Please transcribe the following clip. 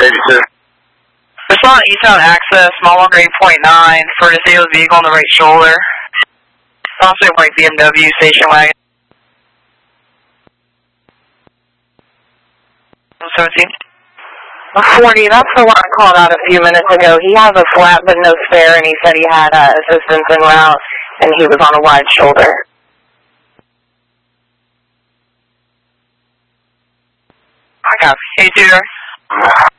182. Respond eastbound access, small 108.9 for a disabled vehicle on the right shoulder. Also white BMW station wagon. 17. 40, that's the one I called out a few minutes ago. He has a flat but no spare, and he said he had assistance en route, and he was on a wide shoulder. I got 82.